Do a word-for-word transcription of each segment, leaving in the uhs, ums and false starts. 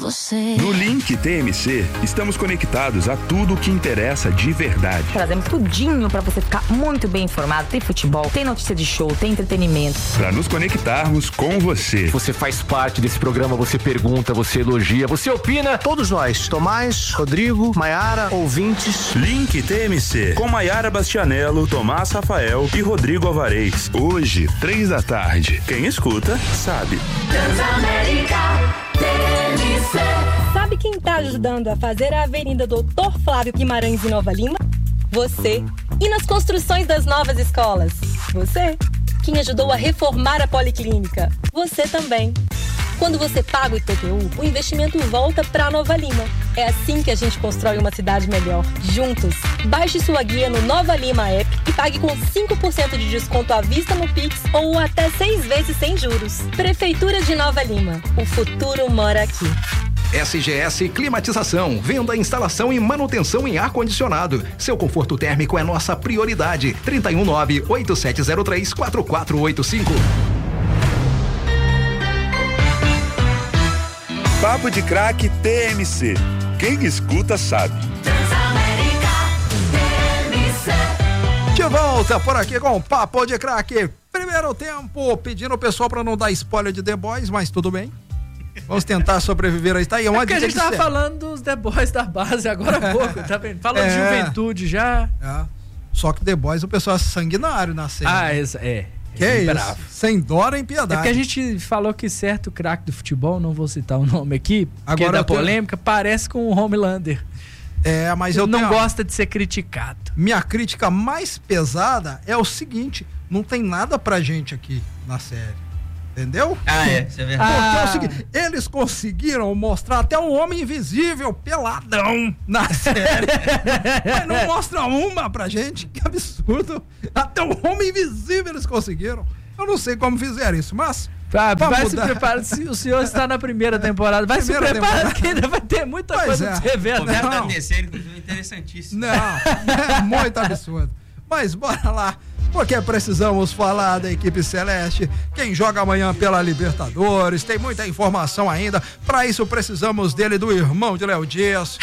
você. No Link T M C, estamos conectados a tudo o que interessa de verdade. Trazemos tudinho pra você ficar muito bem informado. Tem futebol, tem notícia de show, tem entretenimento. Para nos conectarmos com você. Você faz parte desse programa, você pergunta, você elogia, você opina. Todos nós, Tomás, Rodrigo, Maiara, ouvintes. Link T M C, com Maiara Bastianello, Tomás Rafael e Rodrigo Alvarez. Hoje, três da tarde. Quem escuta, sabe. Transamérica T M C. Sabe quem tá ajudando a fazer a Avenida Doutor Flávio Guimarães em Nova Lima? Você. E nas construções das novas escolas? Você. Quem ajudou a reformar a Policlínica? Você também. Quando você paga o I P T U, o investimento volta para Nova Lima. É assim que a gente constrói uma cidade melhor, juntos. Baixe sua guia no Nova Lima App e pague com cinco por cento de desconto à vista no Pix ou até seis vezes sem juros. Prefeitura de Nova Lima. O futuro mora aqui. S G S Climatização, venda, instalação e manutenção em ar-condicionado. Seu conforto térmico é nossa prioridade. trinta e um nove, oito sete zero três, quatro quatro oito cinco. Papo de Craque T M C. Quem escuta sabe. Transamérica T M C. De volta por aqui com o Papo de Craque. Primeiro tempo, pedindo o pessoal para não dar spoiler de The Boys, mas tudo bem. Vamos tentar sobreviver aí. Tá aí, é uma é dica a gente de tava série. falando dos The Boys da base agora há pouco, tá vendo? Falando É. de juventude já. É. Só que The Boys o pessoal é sanguinário na série. Ah, essa, é. Que é isso? Sem dó nem piedade. É porque a gente falou que certo craque do futebol, não vou citar o nome aqui, porque Agora é da eu tenho- polêmica, parece com o Homelander. É, mas eu não tenho- gosta de ser criticado. Minha crítica mais pesada é o seguinte: não tem nada pra gente aqui na série. Entendeu? Ah, é, isso é verdade. Porque é Ah. o seguinte, eles conseguiram mostrar até um homem invisível peladão na série. Mas não mostra uma pra gente, que absurdo. Até um homem invisível eles conseguiram. Eu não sei como fizeram isso, mas... Ah, vamos vai se mudar. preparar, se o senhor está na primeira temporada, vai Primeira se preparar temporada. que ainda vai ter muita Pois coisa é. pra você ver. O né? verbo da Não. terceira, inclusive, é interessantíssimo. Não, é muito absurdo. Mas bora lá, porque precisamos falar da equipe celeste, quem joga amanhã pela Libertadores, tem muita informação ainda. Para isso precisamos dele, do irmão de Léo Dias,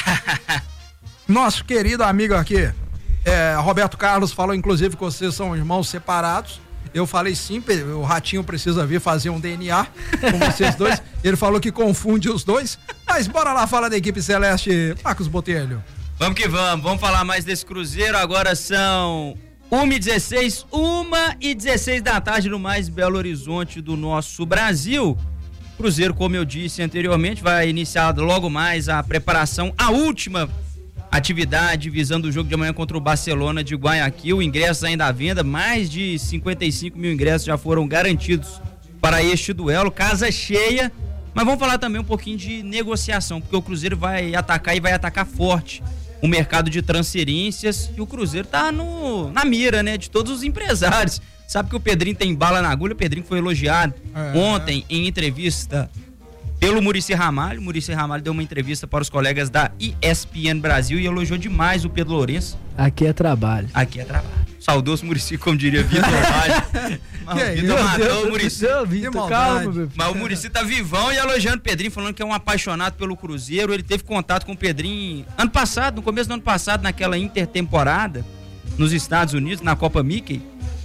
nosso querido amigo aqui, é, Roberto Carlos, falou inclusive que vocês são irmãos separados. Eu falei sim, o Ratinho precisa vir fazer um D N A com vocês dois. Ele falou que confunde os dois. Mas bora lá falar da equipe celeste, Marcos Botelho. Vamos que vamos, vamos falar mais desse Cruzeiro. Agora são uma e dezesseis, uma e dezesseis da tarde no mais Belo Horizonte do nosso Brasil. Cruzeiro, como eu disse anteriormente, vai iniciar logo mais a preparação, a última atividade visando o jogo de amanhã contra o Barcelona de Guayaquil. Ingressos ainda à venda, mais de cinquenta e cinco mil ingressos já foram garantidos para este duelo, casa cheia. Mas vamos falar também um pouquinho de negociação, porque o Cruzeiro vai atacar e vai atacar forte o mercado de transferências, e o Cruzeiro tá no, na mira, né, de todos os empresários. Sabe que o Pedrinho tem bala na agulha, o Pedrinho foi elogiado É. ontem em entrevista pelo Muricy Ramalho. O Muricy Ramalho deu uma entrevista para os colegas da E S P N Brasil e elogiou demais o Pedro Lourenço. Aqui é trabalho. Aqui é trabalho. Saudoso Muricy, como diria Vitor Vale. Mas o Vitor matou o Muricy. Vitor, calma, meu filho. Mas o Muricy tá vivão e elogiando o Pedrinho, falando que é um apaixonado pelo Cruzeiro. Ele teve contato com o Pedrinho ano passado, no começo do ano passado, naquela intertemporada, nos Estados Unidos, na Copa Mickey.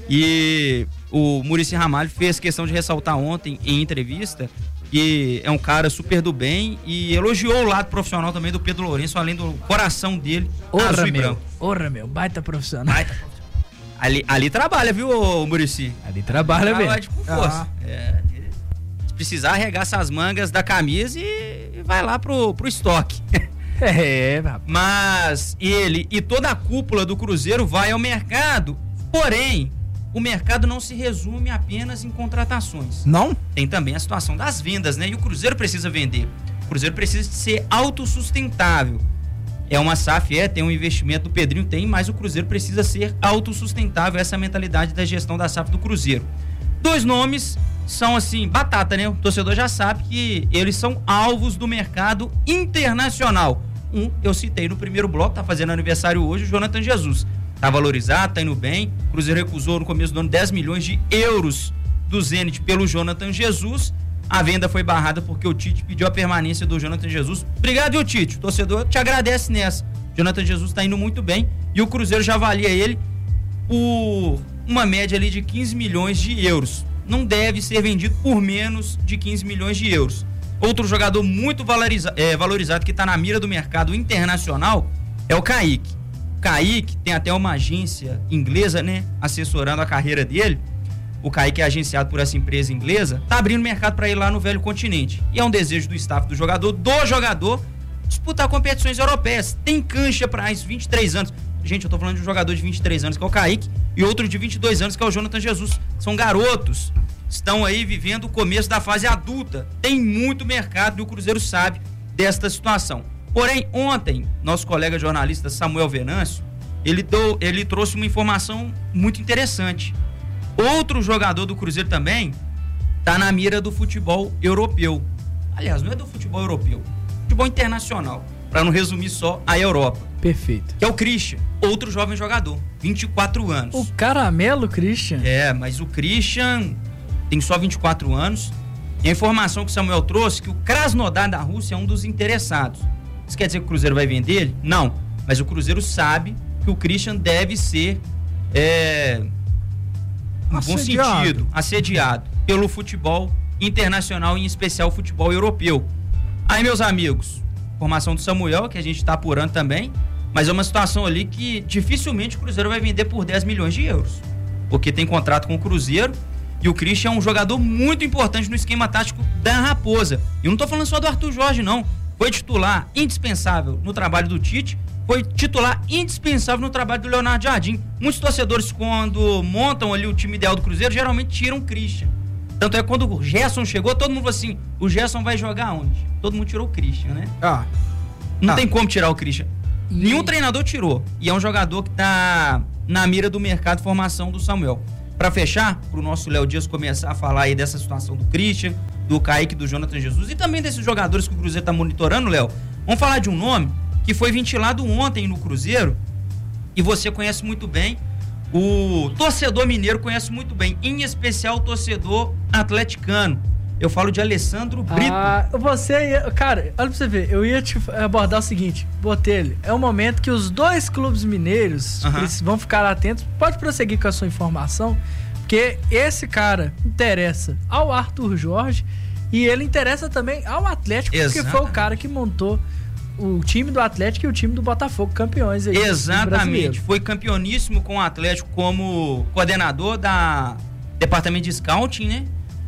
E o Muricy Ramalho fez questão de ressaltar ontem em entrevista que é um cara super do bem e elogiou o lado profissional também do Pedro Lourenço, além do coração dele, azul Orra, e meu. branco. Orra, meu. Baita profissional. Baita. Ali, ali trabalha, viu, ô, Muricy? Ali trabalha, velho. Trabalha com força. É, se precisar, arregaça as mangas da camisa e vai lá pro, pro estoque. É, rapaz. Mas ele e toda a cúpula do Cruzeiro vai ao mercado, porém, o mercado não se resume apenas em contratações. Não? Tem também a situação das vendas, né? E o Cruzeiro precisa vender. O Cruzeiro precisa ser autossustentável. É uma S A F, é, tem um investimento do Pedrinho, tem, mas o Cruzeiro precisa ser autossustentável. Essa é a mentalidade da gestão da S A F do Cruzeiro. Dois nomes são assim, batata, né? O torcedor já sabe que eles são alvos do mercado internacional. Um, eu citei no primeiro bloco, tá fazendo aniversário hoje, o Jonathan Jesus. Tá valorizado, tá indo bem. O Cruzeiro recusou no começo do ano dez milhões de euros do Zenit pelo Jonathan Jesus. A venda foi barrada porque o Tite pediu a permanência do Jonathan Jesus. Obrigado, viu, Tite? O torcedor te agradece nessa. Jonathan Jesus está indo muito bem e o Cruzeiro já avalia ele por uma média ali de quinze milhões de euros. Não deve ser vendido por menos de quinze milhões de euros. Outro jogador muito valoriza, é, valorizado que está na mira do mercado internacional é o Kaique. O Kaique tem até uma agência inglesa, né, assessorando a carreira dele. O Kaique é agenciado por essa empresa inglesa, tá abrindo mercado para ir lá no velho continente. E é um desejo do staff do jogador, do jogador, disputar competições europeias. Tem cancha para isso, vinte e três anos. Gente, eu tô falando de um jogador de vinte e três anos, que é o Kaique, e outro de vinte e dois anos, que é o Jonathan Jesus. São garotos, estão aí vivendo o começo da fase adulta. Tem muito mercado e o Cruzeiro sabe desta situação. Porém, ontem, nosso colega jornalista Samuel Venâncio, ele, deu, ele trouxe uma informação muito interessante. Outro jogador do Cruzeiro também tá na mira do futebol europeu. Aliás, não é do futebol europeu, futebol internacional, para não resumir só a Europa. Perfeito. Que é o Christian, outro jovem jogador, vinte e quatro anos. O caramelo Christian? É, mas o Christian tem só vinte e quatro anos. E a informação que o Samuel trouxe, que o Krasnodar da Rússia é um dos interessados. Isso quer dizer que o Cruzeiro vai vender ele? Não, mas o Cruzeiro sabe que o Christian deve ser... É, no bom sentido, assediado pelo futebol internacional, em especial o futebol europeu. Aí, meus amigos, informação do Samuel, que a gente está apurando também, mas é uma situação ali que dificilmente o Cruzeiro vai vender por dez milhões de euros, porque tem contrato com o Cruzeiro e o Christian é um jogador muito importante no esquema tático da Raposa. E eu não estou falando só do Arthur Jorge, não. Foi titular indispensável no trabalho do Tite, foi titular indispensável no trabalho do Leonardo Jardim. Muitos torcedores, quando montam ali o time ideal do Cruzeiro, geralmente tiram o Christian. Tanto é que quando o Gerson chegou, todo mundo falou assim, o Gerson vai jogar onde? Todo mundo tirou o Christian, né? Ah. Não ah. tem como tirar o Christian. E... Nenhum treinador tirou. E é um jogador que tá na mira do mercado de formação do Samuel. Para fechar, pro nosso Léo Dias começar a falar aí dessa situação do Christian, do Kaique, do Jonathan Jesus e também desses jogadores que o Cruzeiro tá monitorando, Léo. Vamos falar de um nome que foi ventilado ontem no Cruzeiro e você conhece muito bem, o torcedor mineiro conhece muito bem, em especial o torcedor atleticano. Eu falo de Alessandro Brito. Ah, você ia, cara, olha pra você ver, eu ia te abordar o seguinte, Botelho, é um momento que os dois clubes mineiros Uhum. eles vão ficar atentos, pode prosseguir com a sua informação, porque esse cara interessa ao Arthur Jorge e ele interessa também ao Atlético, porque foi o cara que montou o time do Atlético e o time do Botafogo, campeões aí. Exatamente, foi campeoníssimo com o Atlético como coordenador da departamento de scouting, né?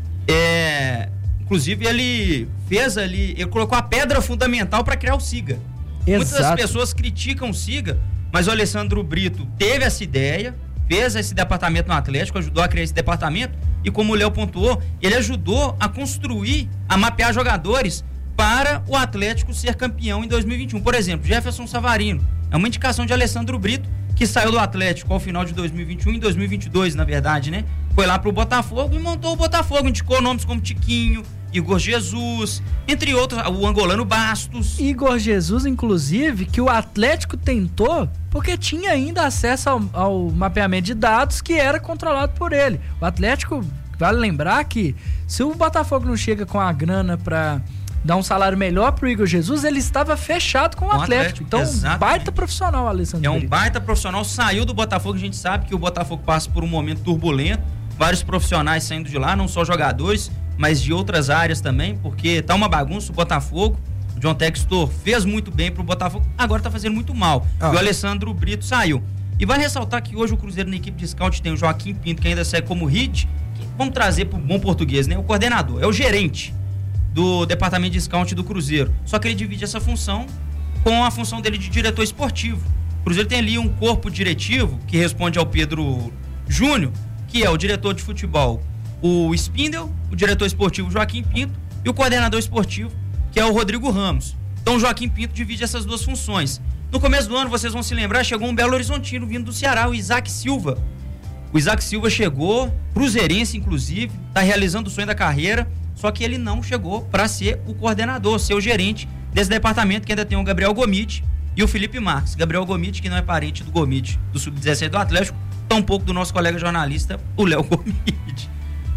É, inclusive ele fez ali, ele colocou a pedra fundamental para criar o SIGA. Exato. Muitas pessoas criticam o SIGA, mas o Alessandro Brito teve essa ideia, fez esse departamento no Atlético, ajudou a criar esse departamento e, como o Léo pontuou, ele ajudou a construir, a mapear jogadores para o Atlético ser campeão em dois mil e vinte e um. Por exemplo, Jefferson Savarino é uma indicação de Alessandro Brito, que saiu do Atlético ao final de dois mil e vinte e um, em dois mil e vinte e dois, na verdade, né? Foi lá pro Botafogo e montou o Botafogo, indicou nomes como Tiquinho, Igor Jesus, entre outros, o angolano Bastos. Igor Jesus, inclusive, que o Atlético tentou, porque tinha ainda acesso ao, ao mapeamento de dados que era controlado por ele. O Atlético, vale lembrar que se o Botafogo não chega com a grana pra dar um salário melhor pro Igor Jesus, ele estava fechado com o Atlético. Atlético. Então, exatamente. Baita profissional, Alessandro. É um baita profissional, saiu do Botafogo, a gente sabe que o Botafogo passa por um momento turbulento, vários profissionais saindo de lá, não só jogadores, mas de outras áreas também, porque tá uma bagunça o Botafogo. O John Textor fez muito bem pro Botafogo, agora tá fazendo muito mal. Ah. E o Alessandro Brito saiu. E vai ressaltar que hoje o Cruzeiro na equipe de scout tem o Joaquim Pinto, que ainda segue como hit, que vamos trazer pro bom português, né? O coordenador, é o gerente do departamento de scout do Cruzeiro. Só que ele divide essa função com a função dele de diretor esportivo. O Cruzeiro tem ali um corpo diretivo que responde ao Pedro Júnior, que é o diretor de futebol, o Spindel, o diretor esportivo Joaquim Pinto e o coordenador esportivo, que é o Rodrigo Ramos. Então o Joaquim Pinto divide essas duas funções. No começo do ano, vocês vão se lembrar, chegou um Belo Horizontino vindo do Ceará, o Isaac Silva. O Isaac Silva chegou, cruzeirense inclusive, está realizando o sonho da carreira, só que ele não chegou para ser o coordenador, ser o gerente desse departamento, que ainda tem o Gabriel Gomit e o Felipe Marques. Gabriel Gomit, que não é parente do Gomit, do sub dezessete do Atlético, tampouco do nosso colega jornalista, o Léo Gomit.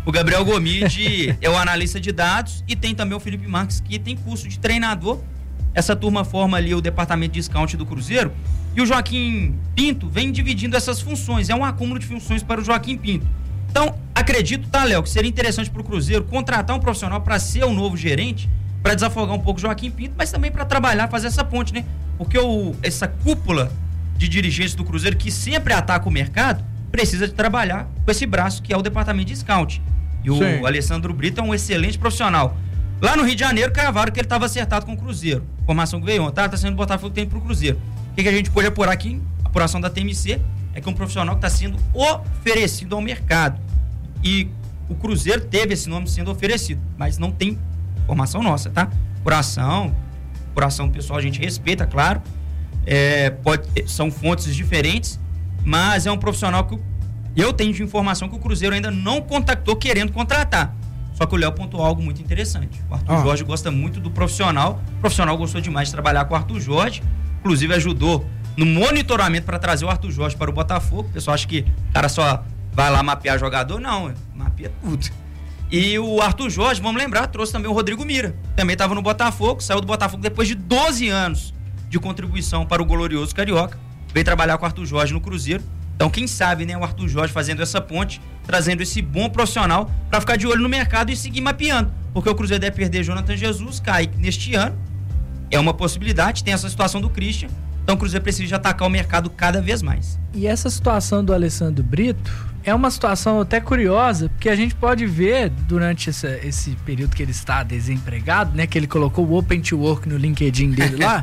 O Gabriel Gomide é o analista de dados e tem também o Felipe Marques, que tem curso de treinador. Essa turma forma ali o departamento de scout do Cruzeiro. E o Joaquim Pinto vem dividindo essas funções. É um acúmulo de funções para o Joaquim Pinto. Então, acredito, tá, Léo, que seria interessante para o Cruzeiro contratar um profissional para ser o novo gerente, para desafogar um pouco o Joaquim Pinto, mas também para trabalhar, fazer essa ponte, né? Porque o, essa cúpula de dirigentes do Cruzeiro, que sempre ataca o mercado, precisa de trabalhar com esse braço que é o departamento de scout. E o Sim. Alessandro Brito é um excelente profissional. Lá no Rio de Janeiro, cravaram que ele estava acertado com o Cruzeiro. Formação que veio ontem, tá, tá sendo o Botafogo que tem pro Cruzeiro. O que, que a gente pode apurar aqui, a apuração da T M C, é que é um profissional que está sendo oferecido ao mercado. E o Cruzeiro teve esse nome sendo oferecido, mas não tem formação nossa, tá? Apuração, apuração do pessoal a gente respeita, claro. É, pode, são fontes diferentes, mas é um profissional que eu tenho de informação que o Cruzeiro ainda não contactou querendo contratar. Só que o Léo pontuou algo muito interessante. O Arthur ah. Jorge gosta muito do profissional. O profissional gostou demais de trabalhar com o Arthur Jorge. Inclusive ajudou no monitoramento para trazer o Arthur Jorge para o Botafogo. O pessoal acha que o cara só vai lá mapear jogador. Não, mapeia tudo. E o Arthur Jorge, vamos lembrar, trouxe também o Rodrigo Mira. Também estava no Botafogo, saiu do Botafogo depois de doze anos de contribuição para o glorioso Carioca. Veio trabalhar com o Arthur Jorge no Cruzeiro. Então, quem sabe, né, o Arthur Jorge fazendo essa ponte, trazendo esse bom profissional para ficar de olho no mercado e seguir mapeando. Porque o Cruzeiro deve perder Jonathan Jesus, cai neste ano. É uma possibilidade, tem essa situação do Christian. Então, o Cruzeiro precisa de atacar o mercado cada vez mais. E essa situação do Alessandro Brito é uma situação até curiosa, porque a gente pode ver durante essa, esse período que ele está desempregado, né, que ele colocou o Open to Work no LinkedIn dele lá,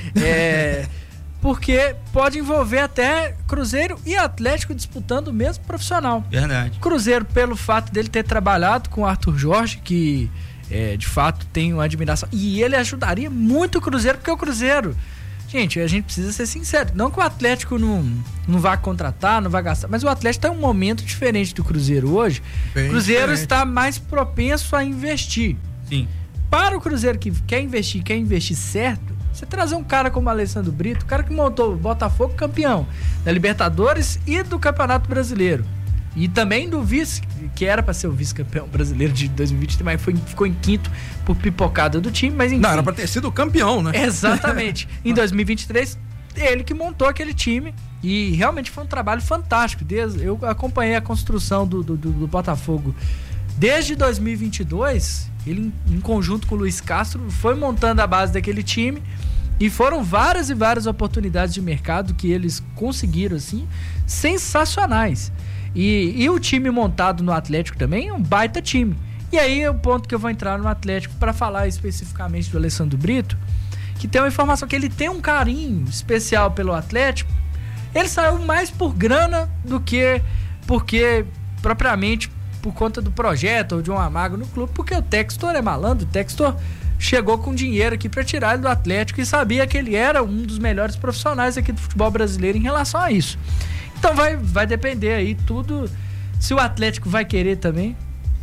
é... porque pode envolver até Cruzeiro e Atlético disputando o mesmo profissional. Verdade. Cruzeiro, pelo fato dele ter trabalhado com o Arthur Jorge, que é, de fato tem uma admiração. E ele ajudaria muito o Cruzeiro, porque o Cruzeiro... Gente, a gente precisa ser sincero. Não que o Atlético não, não vá contratar, não vá gastar, mas o Atlético está em um momento diferente do Cruzeiro hoje. Bem o Cruzeiro diferente. Está mais propenso a investir. Sim. Para o Cruzeiro que quer investir, quer investir certo, você trazer um cara como o Alessandro Brito, o cara que montou o Botafogo campeão da Libertadores e do Campeonato Brasileiro. E também do vice, que era para ser o vice-campeão brasileiro de dois mil e vinte, mas foi, ficou em quinto por pipocada do time, mas enfim. Não, era para ter sido campeão, né? Exatamente. Em dois mil e vinte e três, ele que montou aquele time e realmente foi um trabalho fantástico. Desde, eu acompanhei a construção do, do, do Botafogo desde dois mil e vinte e dois, ele em, em conjunto com o Luiz Castro foi montando a base daquele time e foram várias e várias oportunidades de mercado que eles conseguiram, assim, sensacionais. E, e o time montado no Atlético também é um baita time. E aí é o ponto que eu vou entrar no Atlético para falar especificamente do Alessandro Brito, que tem uma informação que ele tem um carinho especial pelo Atlético. Ele saiu mais por grana do que porque propriamente por conta do projeto ou de um amago no clube, porque o Textor é malandro, o Textor chegou com dinheiro aqui para tirar ele do Atlético e sabia que ele era um dos melhores profissionais aqui do futebol brasileiro em relação a isso. Então vai, vai depender aí tudo, se o Atlético vai querer também,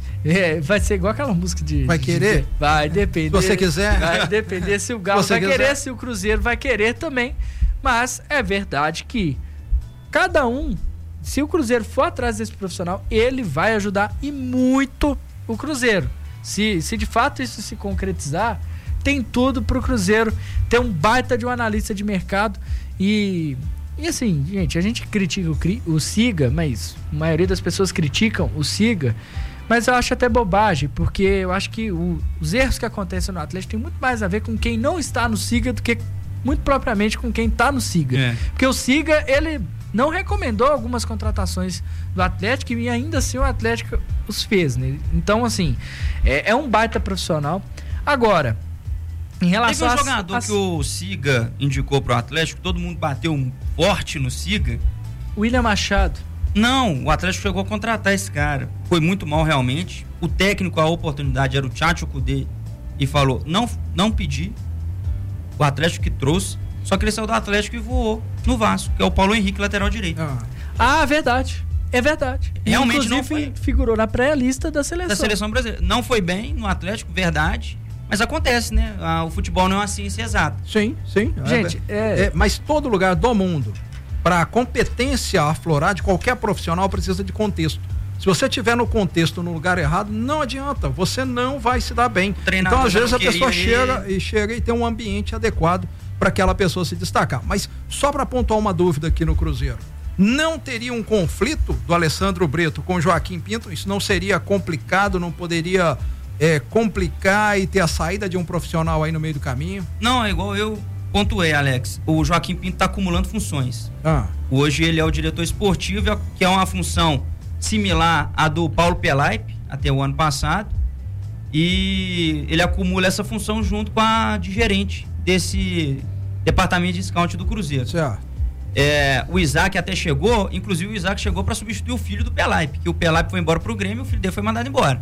é, vai ser igual aquela música de... Vai querer? De, vai depender. Se você quiser. Vai depender se o Galo vai quiser. Querer, se o Cruzeiro vai querer também, mas é verdade que cada um, se o Cruzeiro for atrás desse profissional, ele vai ajudar e muito o Cruzeiro. Se, se de fato isso se concretizar, tem tudo pro Cruzeiro ter um baita de um analista de mercado e... E assim, gente, a gente critica o, o Siga, mas a maioria das pessoas criticam o Siga, mas eu acho até bobagem, porque eu acho que o, os erros que acontecem no Atlético tem muito mais a ver com quem não está no Siga do que muito propriamente com quem está no Siga. É. Porque o Siga, ele não recomendou algumas contratações do Atlético e ainda assim o Atlético os fez, né? Então, assim, é, é um baita profissional. Agora... Em relação Teve um jogador as... que o Siga indicou pro Atlético, todo mundo bateu um forte no Siga. William Machado. Não, o Atlético chegou a contratar esse cara. Foi muito mal realmente. O técnico, a oportunidade era o Tchatcho Kudê e falou, não, não pedi. O Atlético que trouxe, só que ele saiu do Atlético e voou no Vasco, que é o Paulo Henrique, lateral direito. Ah, ah verdade. É verdade. Realmente inclusive, não foi. Figurou na pré-lista da seleção. Da seleção brasileira. Não foi bem no Atlético, verdade. Mas acontece, né? Ah, o futebol não é uma ciência exata. Sim, sim. Gente, é... É, mas todo lugar do mundo, para a competência aflorar de qualquer profissional, precisa de contexto. Se você estiver no contexto, no lugar errado, não adianta, você não vai se dar bem. Treinador Então, às vezes, a pessoa ele... chega e chega e tem um ambiente adequado para aquela pessoa se destacar. Mas só para pontuar uma dúvida aqui no Cruzeiro, não teria um conflito do Alessandro Breto com o Joaquim Pinto? Isso não seria complicado, não poderia é, complicar e ter a saída de um profissional aí no meio do caminho? Não, é igual eu pontuei, Alex. O Joaquim Pinto está acumulando funções. Ah. Hoje ele é o diretor esportivo, que é uma função similar à do Paulo Pelaipe, até o ano passado, e ele acumula essa função junto com a de gerente desse departamento de scout do Cruzeiro. Certo. É, o Isaac até chegou, inclusive o Isaac chegou para substituir o filho do Pelaipe, que o Pelaipe foi embora pro Grêmio e o filho dele foi mandado embora.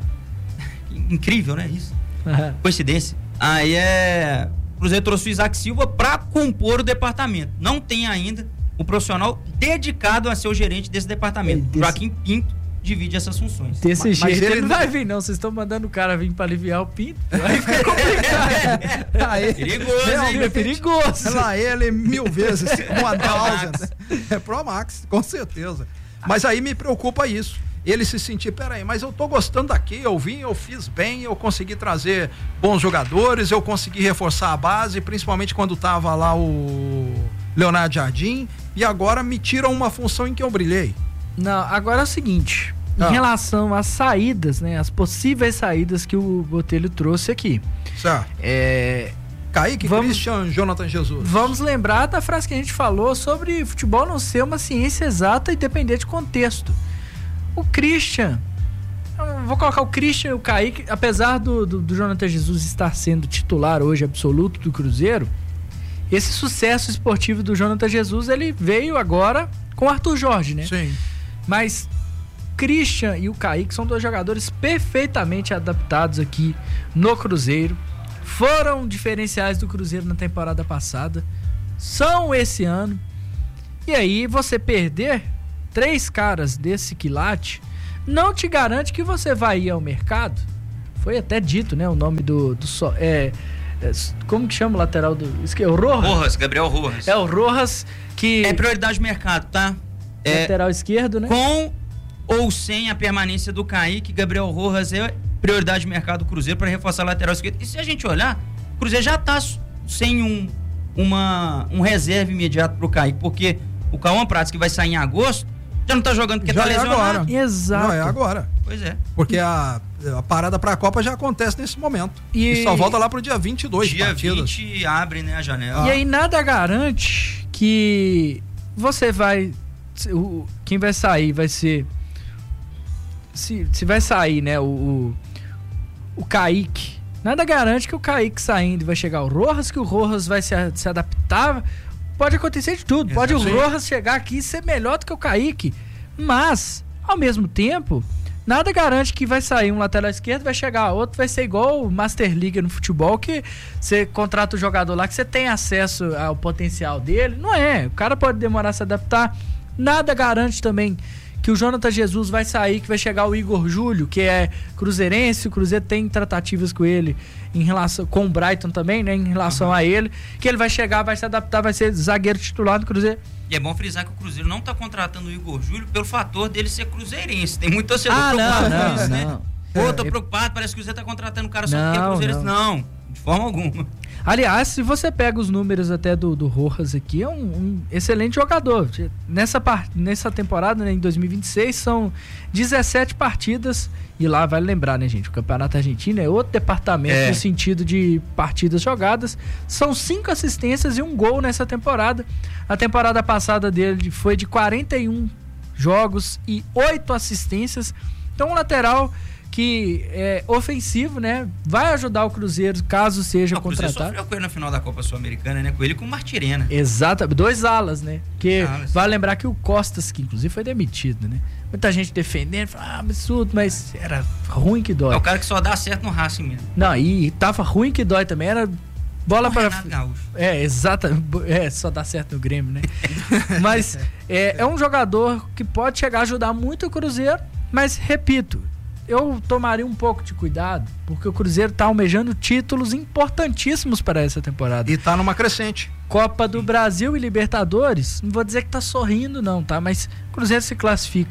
Incrível, né, isso? Uhum. Coincidência. Aí é... O Cruzeiro trouxe o Isaac Silva para compor o departamento. Não tem ainda o profissional dedicado a ser o gerente desse departamento. Desse... Joaquim Pinto divide essas funções. Desse mas, jeito mas ele, ele não vai vir, não. Vocês estão mandando o cara vir para aliviar o Pinto. Aí fica complicado. Aí, perigoso, hein? É perigoso. Lá ele mil vezes. Uma thousand. É Pro Max, com certeza. Mas aí me preocupa isso. Ele se sentir, peraí, mas eu tô gostando daqui, eu vim, eu fiz bem, eu consegui trazer bons jogadores, eu consegui reforçar a base, principalmente quando tava lá o Leonardo Jardim, e agora me tiram uma função em que eu brilhei. Não, agora é o seguinte, ah. em relação às saídas, né, as possíveis saídas que o Botelho trouxe aqui. Certo. É... Kaique, vamos, Christian, Jonathan Jesus. Vamos lembrar da frase que a gente falou sobre futebol não ser uma ciência exata e depender de contexto. O Christian, eu vou colocar o Christian e o Kaique, apesar do, do, do Jonathan Jesus estar sendo titular hoje absoluto do Cruzeiro, esse sucesso esportivo do Jonathan Jesus, ele veio agora com o Arthur Jorge, né? Sim. Mas Christian e o Kaique são dois jogadores perfeitamente adaptados aqui no Cruzeiro, foram diferenciais do Cruzeiro na temporada passada, são esse ano, e aí você perder três caras desse quilate não te garante que você vai ir ao mercado. Foi até dito, né, o nome do, do é, é, como que chama o lateral do... É o Rojas? Rojas, Gabriel Rojas. É o Rojas que... É prioridade do mercado, tá? É, lateral esquerdo, né? Com ou sem a permanência do Kaique, Gabriel Rojas é prioridade de mercado do Cruzeiro para reforçar a lateral esquerda. E se a gente olhar, o Cruzeiro já tá sem um, uma, um reserva imediato pro Kaique, porque o Cauã Prates, que vai sair em agosto, já não tá jogando porque já tá é lesionado. Agora. Exato. Não, é agora. Pois é. Porque a, a parada pra Copa já acontece nesse momento. E, e só volta lá pro dia vinte e dois. Dia partidas. vinte abre, né, a janela. E aí nada garante que você vai... O, quem vai sair vai ser... Se, se vai sair, né, o, o, o Kaique. Nada garante que o Kaique saindo vai chegar o Rojas, que o Rojas vai se, se adaptar... Pode acontecer de tudo. Pode o Rojas chegar aqui e ser melhor do que o Kaique. Mas, ao mesmo tempo, nada garante que vai sair um lateral esquerdo, vai chegar outro, vai ser igual o Master League no futebol, que você contrata o jogador lá, que você tem acesso ao potencial dele. Não é. O cara pode demorar a se adaptar. Nada garante também que o Jonathan Jesus vai sair, que vai chegar o Igor Júlio, que é cruzeirense, o Cruzeiro tem tratativas com ele em relação, com o Brighton também, né, em relação uhum. a ele, que ele vai chegar, vai se adaptar, vai ser zagueiro titular do Cruzeiro. E é bom frisar que o Cruzeiro não tá contratando o Igor Júlio pelo fator dele ser cruzeirense. Tem muito torcedor ah, preocupado não, com isso, não, né? não. Pô, tô é, preocupado, parece que o Cruzeiro tá contratando um cara só não, porque é cruzeirense. Não. não, de forma alguma. Aliás, se você pega os números até do, do Rojas aqui, é um, um excelente jogador. Nessa, part, nessa temporada, né, em dois mil e vinte e seis, são dezessete partidas. E lá, vale lembrar, né, gente? O Campeonato Argentino é outro departamento é. no sentido de partidas jogadas. São cinco assistências e um gol nessa temporada. A temporada passada dele foi de quarenta e um jogos e oito assistências. Então, um lateral que é ofensivo, né? Vai ajudar o Cruzeiro caso seja o contratado. O Cruzeiro sofreu com ele na final da Copa Sul-Americana, né? Com ele e com o Martirena. Exato, dois alas, né? Porque alas. Vale lembrar que o Costas, que inclusive foi demitido, né? Muita gente defendendo, fala, ah, absurdo, mas era ruim que dói. É o cara que só dá certo no Racing mesmo. Não, e tava ruim que dói também, era bola para... É, exato, é, só dá certo no Grêmio, né? Mas é, é um jogador que pode chegar a ajudar muito o Cruzeiro, mas, repito, eu tomaria um pouco de cuidado, porque o Cruzeiro tá almejando títulos importantíssimos para essa temporada. E tá numa crescente. Copa do Brasil e Libertadores, não vou dizer que tá sorrindo não, tá? Mas o Cruzeiro se classifica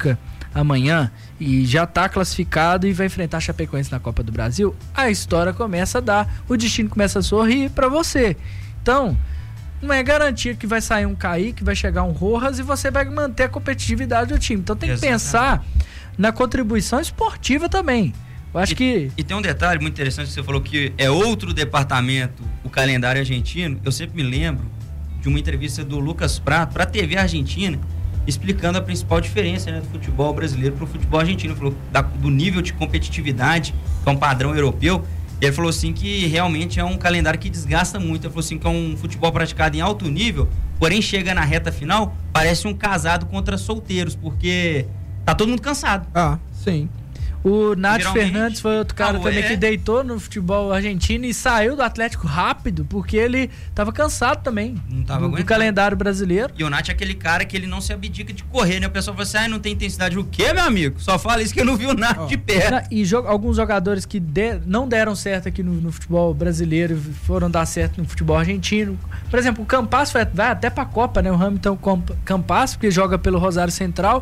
amanhã e já está classificado e vai enfrentar a Chapecoense na Copa do Brasil, a história começa a dar, o destino começa a sorrir para você. Então, não é garantia que vai sair um Kaique, vai chegar um Rojas e você vai manter a competitividade do time. Então tem que Exatamente. pensar na contribuição esportiva também. Eu acho e, que... E tem um detalhe muito interessante que você falou que é outro departamento, o calendário argentino. Eu sempre me lembro de uma entrevista do Lucas Prato para a T V Argentina, explicando a principal diferença, né, do futebol brasileiro para o futebol argentino. Ele falou da, do nível de competitividade, que é um padrão europeu. Ele falou assim que realmente é um calendário que desgasta muito. Ele falou assim que é um futebol praticado em alto nível, porém chega na reta final, parece um casado contra solteiros, porque tá todo mundo cansado. Ah, sim. O Nath Fernandes foi outro cara ah, também é? que deitou no futebol argentino e saiu do Atlético rápido, porque ele tava cansado também não tava do, aguentando. do calendário brasileiro. E o Nath é aquele cara que ele não se abdica de correr, né? O pessoal fala assim, ah, não tem intensidade. O quê, meu amigo? Só fala isso que eu não vi o Nath oh. de perto. E jo- alguns jogadores que de- não deram certo aqui no, no futebol brasileiro foram dar certo no futebol argentino. Por exemplo, o Campas vai, vai até pra Copa, né? O Hamilton Campas, porque joga pelo Rosário Central,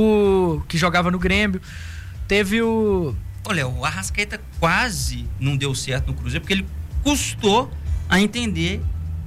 o que jogava no Grêmio. Teve o... Olha, o Arrascaeta quase não deu certo no Cruzeiro, porque ele custou a entender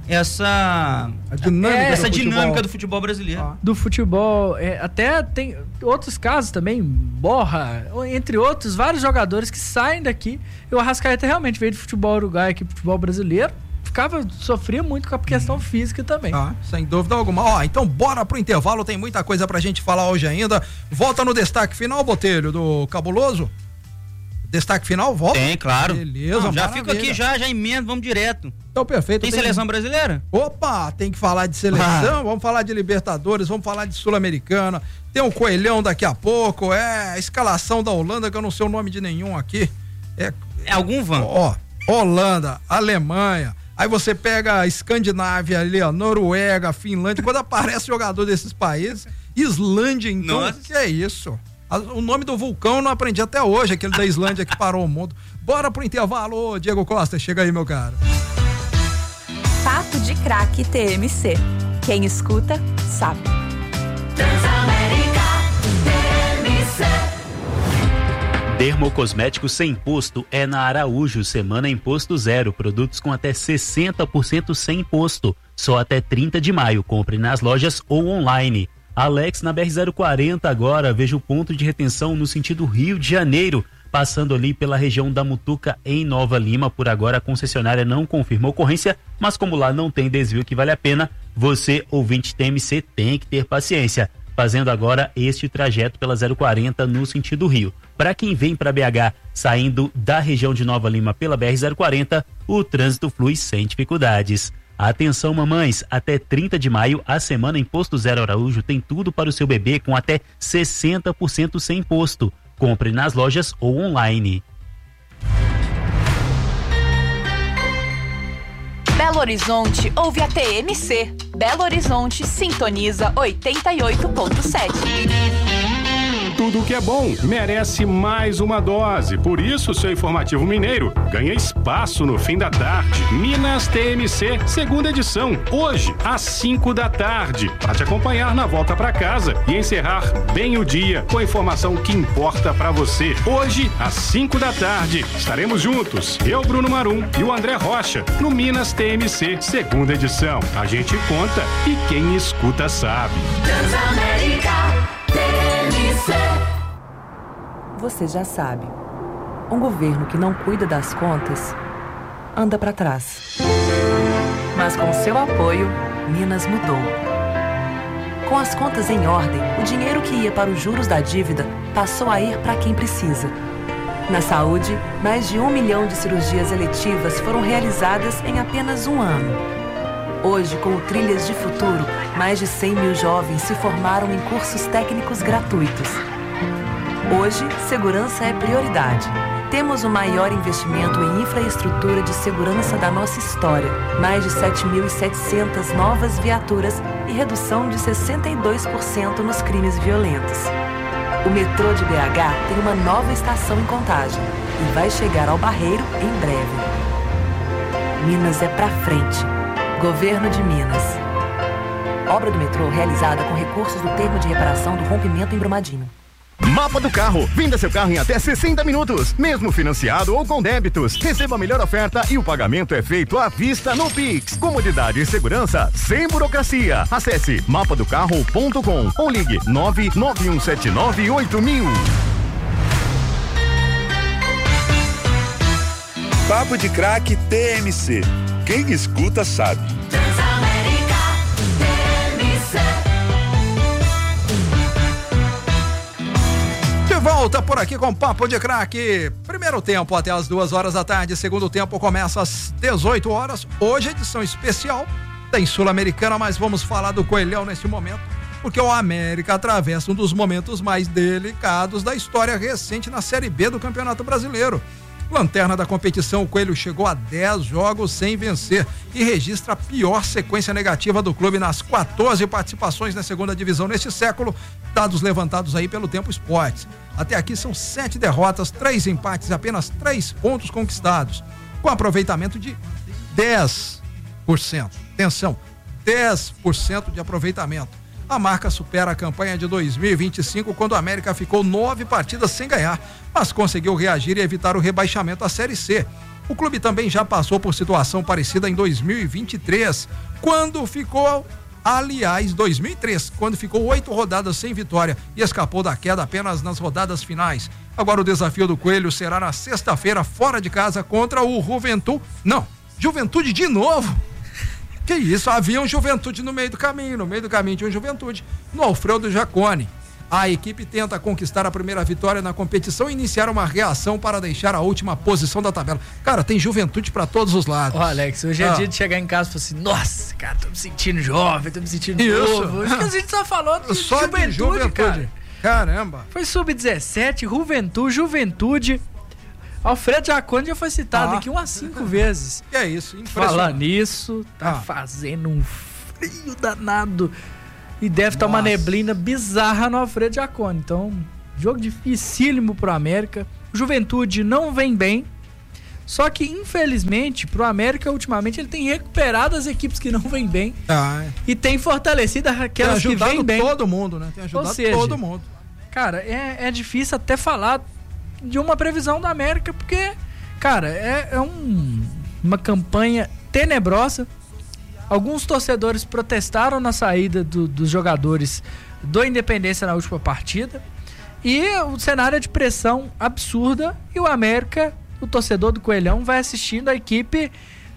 essa a dinâmica, é, essa do, dinâmica futebol. do futebol brasileiro. Ah. Do futebol, é, até tem outros casos também, Borra, entre outros, vários jogadores que saem daqui. E o Arrascaeta realmente veio do futebol uruguaio aqui pro futebol brasileiro. Ficava, sofria muito com a questão hum. física também. Ah, sem dúvida alguma. Ó, então bora pro intervalo, tem muita coisa pra gente falar hoje ainda. Volta no destaque final, Botelho, do Cabuloso. Destaque final, volta? Tem, claro. Beleza, Não, já maravilha. fico aqui, já, já emendo, vamos direto. Então, perfeito. Tem, tem seleção brasileira? Opa, tem que falar de seleção, ah. vamos falar de Libertadores, vamos falar de Sul-Americana. Tem um Coelhão daqui a pouco, é a escalação da Holanda, que eu não sei o nome de nenhum aqui. É, é algum van? Ó, Holanda, Alemanha. Aí você pega a Escandinávia ali, ó, Noruega, Finlândia, quando aparece jogador desses países, Islândia, então, Nossa. que é isso? O nome do vulcão eu não aprendi até hoje, aquele da Islândia que parou o mundo. Bora pro intervalo, ô, Diego Costa, chega aí, meu cara. Papo de Craque T M C. Quem escuta, sabe. Transamérica T M C. Dermocosméticos sem imposto é na Araújo, semana imposto zero, produtos com até sessenta por cento sem imposto, só até trinta de maio, compre nas lojas ou online. Alex, na B R zero quarenta agora, veja o ponto de retenção no sentido Rio de Janeiro, passando ali pela região da Mutuca em Nova Lima. Por agora a concessionária não confirma ocorrência, mas como lá não tem desvio que vale a pena, você, ouvinte T M C, tem que ter paciência. Fazendo agora este trajeto pela zero quarenta no sentido Rio. Para quem vem para B H saindo da região de Nova Lima pela B R zero quarenta, o trânsito flui sem dificuldades. Atenção, mamães, até trinta de maio, a semana Imposto Zero Araújo tem tudo para o seu bebê com até sessenta por cento sem imposto. Compre nas lojas ou online. Belo Horizonte ouve a T M C. Belo Horizonte sintoniza oitenta e oito ponto sete. Tudo que é bom merece mais uma dose. Por isso, seu informativo mineiro ganha espaço no fim da tarde. Minas T M C, segunda edição, hoje, às cinco da tarde, para te acompanhar na volta para casa e encerrar bem o dia com a informação que importa para você. Hoje, às cinco da tarde, estaremos juntos, eu, Bruno Marum e o André Rocha, no Minas T M C, segunda edição. A gente conta e quem escuta sabe. Transamérica T M C. Você já sabe, um governo que não cuida das contas anda para trás. Mas com seu apoio, Minas mudou. Com as contas em ordem, o dinheiro que ia para os juros da dívida passou a ir para quem precisa. Na saúde, mais de um milhão de cirurgias eletivas foram realizadas em apenas um ano. Hoje, com o Trilhas de Futuro, mais de cem mil jovens se formaram em cursos técnicos gratuitos. Hoje, segurança é prioridade. Temos o maior investimento em infraestrutura de segurança da nossa história. Mais de sete mil e setecentas novas viaturas e redução de sessenta e dois por cento nos crimes violentos. O metrô de B H tem uma nova estação em Contagem e vai chegar ao Barreiro em breve. Minas é pra frente. Governo de Minas. Obra do metrô realizada com recursos do termo de reparação do rompimento em Brumadinho. Mapa do Carro. Venda seu carro em até sessenta minutos, mesmo financiado ou com débitos. Receba a melhor oferta e o pagamento é feito à vista no Pix. Comodidade e segurança sem burocracia. Acesse mapa do carro ponto com ou ligue nove nove um sete nove oito mil. Papo de Craque T M C. Quem escuta sabe. Transamérica T M C. De volta por aqui com Papo de Craque. Primeiro tempo até as duas horas da tarde. Segundo tempo começa às dezoito horas. Hoje edição especial tem Sul-Americana, mas vamos falar do Coelhão nesse momento, porque o América atravessa um dos momentos mais delicados da história recente na Série B do Campeonato Brasileiro. Lanterna da competição, o Coelho chegou a dez jogos sem vencer e registra a pior sequência negativa do clube nas quatorze participações na segunda divisão neste século, dados levantados aí pelo Tempo Esportes. Até aqui são sete derrotas, três empates e apenas três pontos conquistados, com aproveitamento de dez por cento. Atenção, dez por cento de aproveitamento. A marca supera a campanha de dois mil e vinte e cinco, quando a América ficou nove partidas sem ganhar, mas conseguiu reagir e evitar o rebaixamento à Série C. O clube também já passou por situação parecida em dois mil e vinte e três, quando ficou, aliás, dois mil e três, quando ficou oito rodadas sem vitória e escapou da queda apenas nas rodadas finais. Agora o desafio do Coelho será na sexta-feira, fora de casa, contra o Juventude. Não, Juventude de novo. Que isso, havia um Juventude no meio do caminho, no meio do caminho tinha um Juventude, no Alfredo Jaconi. A equipe tenta conquistar a primeira vitória na competição e iniciar uma reação para deixar a última posição da tabela. Cara, tem Juventude pra todos os lados. Ó, Alex, hoje é ah. dia de chegar em casa e falar assim, nossa, cara, tô me sentindo jovem, tô me sentindo Isso. novo. Hoje que a gente tá falando de Só Juventude, de Juventude. cara. Caramba. Foi sub dezessete, Juventude, Juventude. Alfredo Jaconi já foi citado Ah. aqui umas cinco vezes. Que é isso, impressionante. Falando nisso, tá Ah. fazendo um frio danado. E deve estar uma neblina bizarra no Alfredo Jaconi. Então, jogo dificílimo pro América. O Juventude não vem bem. Só que, infelizmente, pro América, ultimamente, ele tem recuperado as equipes que não vêm bem. Ah, é. E tem fortalecido aquelas tem que vêm bem. todo mundo, né? Tem ajudado Ou seja, todo mundo. Cara, é, é difícil até falar de uma previsão da América, porque, cara, é, é um, uma campanha tenebrosa. Alguns torcedores protestaram na saída do, dos jogadores do Independência na última partida. E o cenário é de pressão absurda. E o América, o torcedor do Coelhão, vai assistindo a equipe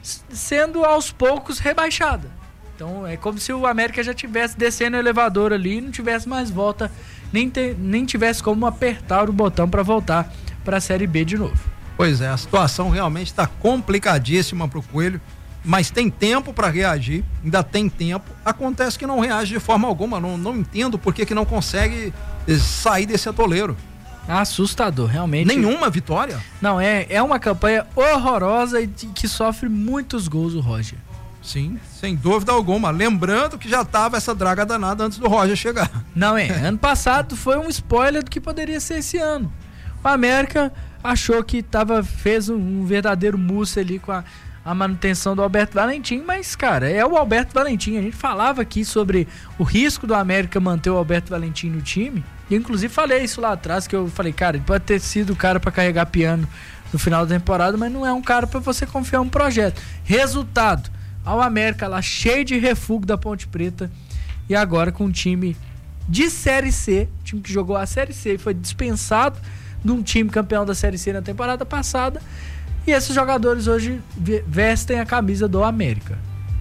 sendo aos poucos rebaixada. Então é como se o América já tivesse descendo o elevador ali e não tivesse mais volta, nem, te, nem tivesse como apertar o botão para voltar para a Série B de novo. Pois é, a situação realmente está complicadíssima pro Coelho, mas tem tempo para reagir, ainda tem tempo. Acontece que não reage de forma alguma, não, não entendo por que que não consegue sair desse atoleiro. Assustador, realmente. Nenhuma vitória? Não, é, é uma campanha horrorosa e de, que sofre muitos gols o Roger. Sim, sem dúvida alguma. Lembrando que já tava essa draga danada antes do Roger chegar. Não é, ano passado foi um spoiler do que poderia ser esse ano. O América achou que tava, fez um, um verdadeiro mousse ali com a, a manutenção do Alberto Valentim, mas, cara, é o Alberto Valentim. A gente falava aqui sobre o risco do América manter o Alberto Valentim no time. E inclusive falei isso lá atrás, que eu falei, cara, ele pode ter sido o cara para carregar piano no final da temporada, mas não é um cara para você confiar um projeto. Resultado, ao América lá cheio de refúgio da Ponte Preta e agora com um time de Série C, time que jogou a Série C e foi dispensado de um time campeão da Série C na temporada passada, e esses jogadores hoje vestem a camisa do América.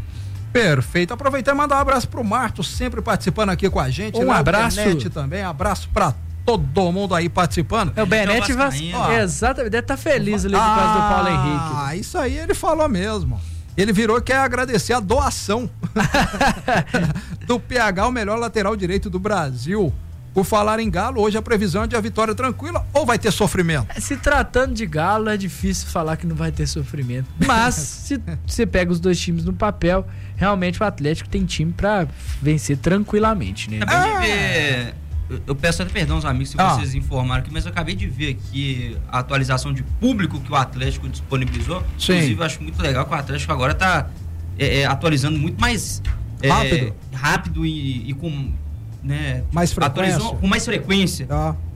Perfeito. Aproveitar e mandar um abraço pro Marto, sempre participando aqui com a gente. Um né? abraço. O Benete também, abraço pra todo mundo aí participando. É o Benete, vai... exatamente, deve estar feliz ali por causa ah, do Paulo Henrique. Ah, isso aí ele falou mesmo. Ele virou que quer agradecer a doação do P H, o melhor lateral direito do Brasil. Por falar em Galo, hoje a previsão é de a vitória tranquila ou vai ter sofrimento? Se tratando de Galo, é difícil falar que não vai ter sofrimento. Mas, se você pega os dois times no papel, realmente o Atlético tem time pra vencer tranquilamente, né? Acabei de ver, eu, eu peço até perdão aos amigos se Ah. vocês informaram aqui, mas eu acabei de ver aqui a atualização de público que o Atlético disponibilizou. Sim. Inclusive, eu acho muito legal que o Atlético agora tá é, é, atualizando muito mais é, Rápido. rápido e, e com... Né, Mais frequência. atualizou com mais frequência. Ah.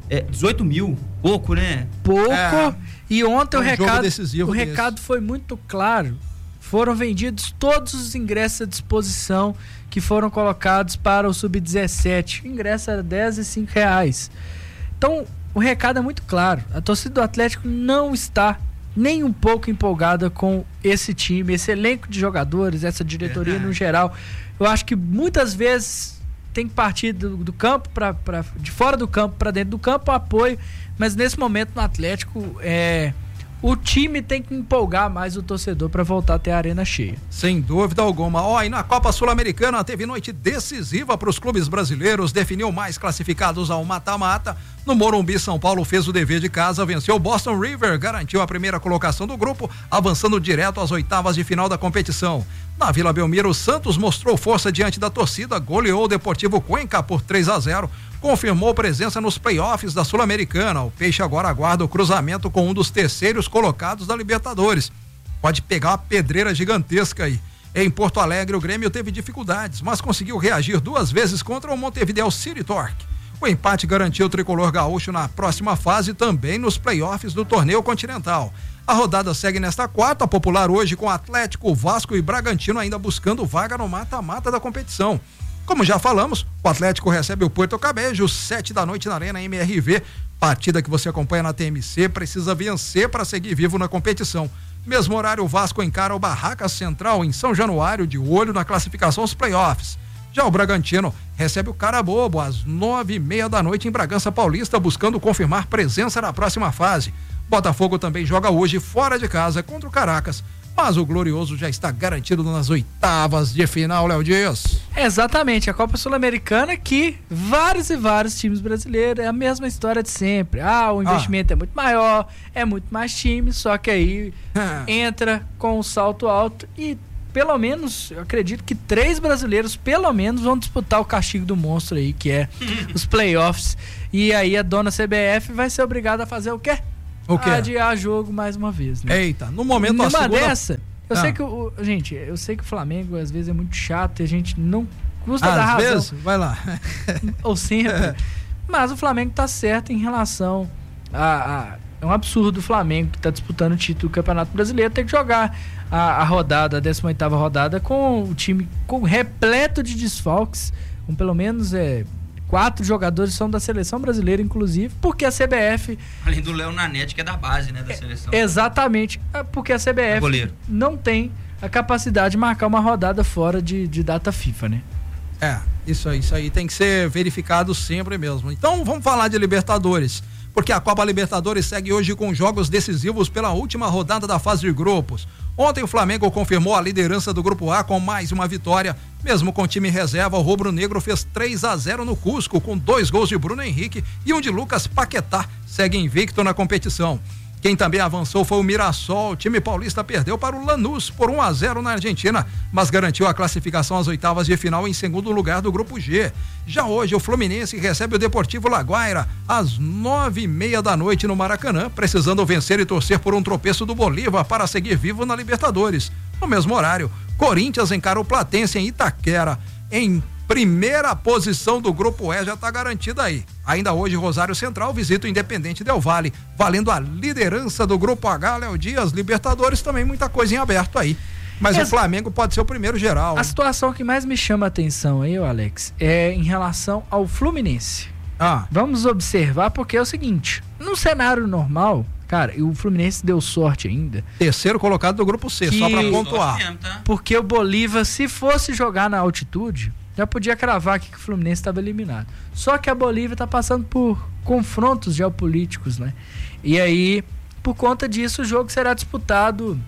É, dezoito mil, pouco, né? Pouco. É. E ontem é um o recado, decisivo o desse. recado foi muito claro. Foram vendidos todos os ingressos à disposição que foram colocados para o sub dezessete. O ingresso era dez e cinco reais. Então, o recado é muito claro. A torcida do Atlético não está nem um pouco empolgada com esse time, esse elenco de jogadores, essa diretoria Verdade. no geral. Eu acho que muitas vezes tem que partir do, do campo para de fora do campo para dentro do campo o apoio, mas nesse momento no Atlético é, o time tem que empolgar mais o torcedor para voltar a ter a arena cheia. Sem dúvida alguma. Ó, e na Copa Sul-Americana teve noite decisiva para os clubes brasileiros, definiu mais classificados ao mata-mata. No Morumbi, São Paulo fez o dever de casa, venceu o Boston River, garantiu a primeira colocação do grupo, avançando direto às oitavas de final da competição. Na Vila Belmiro, o Santos mostrou força diante da torcida, goleou o Deportivo Cuenca por três a zero, confirmou presença nos playoffs da Sul-Americana. O Peixe agora aguarda o cruzamento com um dos terceiros colocados da Libertadores. Pode pegar uma pedreira gigantesca aí. Em Porto Alegre, o Grêmio teve dificuldades, mas conseguiu reagir duas vezes contra o Montevideo City Torque. O empate garantiu o tricolor gaúcho na próxima fase, também nos playoffs do torneio continental. A rodada segue nesta quarta, popular hoje, com Atlético, Vasco e Bragantino ainda buscando vaga no mata-mata da competição. Como já falamos, o Atlético recebe o Porto Cabejo, sete da noite na Arena M R V. Partida que você acompanha na T M C, precisa vencer para seguir vivo na competição. Mesmo horário, o Vasco encara o Barracas Central em São Januário, de olho na classificação aos playoffs. Já o Bragantino recebe o Carabobo às nove e meia da noite em Bragança Paulista, buscando confirmar presença na próxima fase. Botafogo também joga hoje fora de casa contra o Caracas, mas o Glorioso já está garantido nas oitavas de final, Léo Dias. Exatamente, a Copa Sul-Americana que vários e vários times brasileiros, é a mesma história de sempre. Ah, o investimento ah. é muito maior, é muito mais time, só que aí entra com um salto alto e pelo menos, eu acredito que três brasileiros, pelo menos, vão disputar o castigo do monstro aí, que é os playoffs. E aí a dona C B F vai ser obrigada a fazer o quê? O quê? Adiar jogo mais uma vez, né? Eita, no momento Numa a segunda... dessa, eu ah. sei que o, gente, eu sei que o Flamengo às vezes é muito chato e a gente não custa às dar razão. Vezes? Vai lá. Ou sempre. É. Mas o Flamengo tá certo em relação a... a é um absurdo o Flamengo, que está disputando o título do Campeonato Brasileiro, ter que jogar a, a rodada, a décima oitava rodada, com o time com repleto de desfalques, com pelo menos é, quatro jogadores que são da seleção brasileira, inclusive, porque a C B F... Além do Léo Nanete, que é da base, né, da seleção. É, exatamente, porque a C B F é não tem a capacidade de marcar uma rodada fora de, de data FIFA, né? É, isso aí, isso aí tem que ser verificado sempre mesmo. Então, vamos falar de Libertadores. Porque a Copa Libertadores segue hoje com jogos decisivos pela última rodada da fase de grupos. Ontem o Flamengo confirmou a liderança do Grupo A com mais uma vitória. Mesmo com time reserva, o rubro-negro fez três a zero no Cusco, com dois gols de Bruno Henrique e um de Lucas Paquetá. Segue invicto na competição. Quem também avançou foi o Mirassol. O time paulista perdeu para o Lanús por um a zero na Argentina, mas garantiu a classificação às oitavas de final em segundo lugar do Grupo G. Já hoje o Fluminense recebe o Deportivo Laguaira às nove e meia da noite no Maracanã, precisando vencer e torcer por um tropeço do Bolívar para seguir vivo na Libertadores. No mesmo horário, Corinthians encara o Platense em Itaquera. Em primeira posição do Grupo E já está garantida aí. Ainda hoje, Rosário Central visita o Independente Del Valle, valendo a liderança do Grupo H. Léo Dias, Libertadores também muita coisa em aberto aí. Mas Essa... o Flamengo pode ser o primeiro geral. A hein? situação que mais me chama a atenção aí, Alex, é em relação ao Fluminense. Ah. Vamos observar, porque é o seguinte, num cenário normal, cara, e o Fluminense deu sorte ainda. Terceiro colocado do Grupo C, que... só pra pontuar. Mesmo, tá? Porque o Bolívar, se fosse jogar na altitude, já podia cravar aqui que o Fluminense estava eliminado. Só que a Bolívia está passando por confrontos geopolíticos, né? E aí, por conta disso, o jogo será disputado.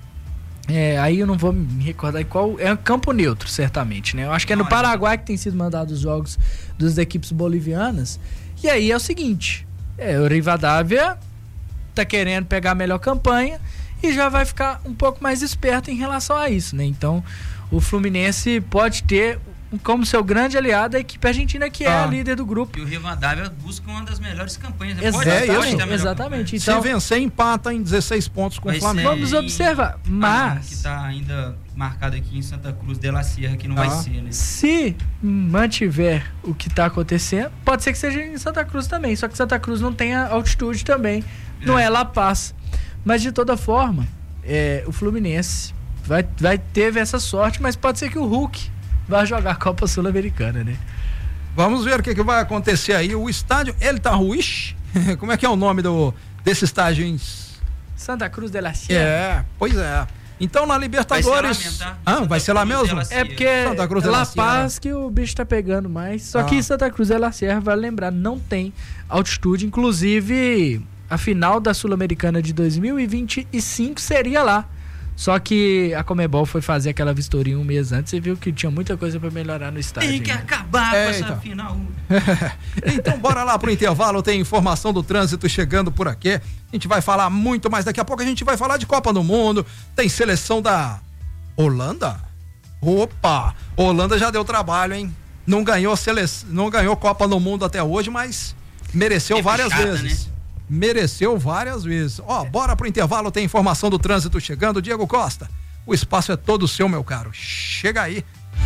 É, aí eu não vou me recordar qual. É um campo neutro, certamente, né? Eu acho que é no Paraguai que tem sido mandado os jogos das equipes bolivianas. E aí é o seguinte: é, o Rivadavia tá querendo pegar a melhor campanha e já vai ficar um pouco mais esperto em relação a isso, né? Então, o Fluminense pode ter como seu grande aliado a equipe argentina, que é Ah. a líder do grupo. E o Rivadavia busca uma das melhores campanhas. né? Exato, Pode- é pode isso, ter a melhor exatamente. campanha. Então, Se vencer, empata em dezesseis pontos com Vai o Flamengo. ser vamos observar. em- Mas que tá ainda marcado aqui em Santa Cruz de la Sierra, que não Ah. vai ser, né? se mantiver o que está acontecendo, pode ser que seja em Santa Cruz também. Só que Santa Cruz não tem a altitude também. Não é, La Paz. Mas de toda forma, é, o Fluminense vai, vai ter essa sorte, mas pode ser que o Hulk vá jogar a Copa Sul-Americana, né? Vamos ver o que, que vai acontecer aí. O estádio El Tarruich, como é que é o nome do, desse estádio em... Santa Cruz de la Sierra. É, pois é. Então na Libertadores... Vai ser lá mesmo, tá? Ah, Santa vai ser lá Cruz de mesmo? la É porque Santa Cruz é de la La Sierra. Paz que o bicho tá pegando mais. Só Ah. que Santa Cruz de la Sierra, vale lembrar, não tem altitude. Inclusive, a final da Sul-Americana de dois mil e vinte e cinco seria lá. Só que a Conmebol foi fazer aquela vistoria um mês antes e viu que tinha muita coisa pra melhorar no estádio. Tem que ainda. acabar É, com essa então. final. Então bora lá pro intervalo, tem informação do trânsito chegando por aqui. A gente vai falar muito mais daqui a pouco, a gente vai falar de Copa do Mundo, tem seleção da Holanda? Opa, Holanda já deu trabalho, hein? Não ganhou sele... não ganhou Copa do Mundo até hoje, mas mereceu É várias puxada, vezes. né? Mereceu várias vezes. Ó, bora pro intervalo, tem informação do trânsito chegando. Diego Costa, o espaço é todo seu, meu caro. Chega aí.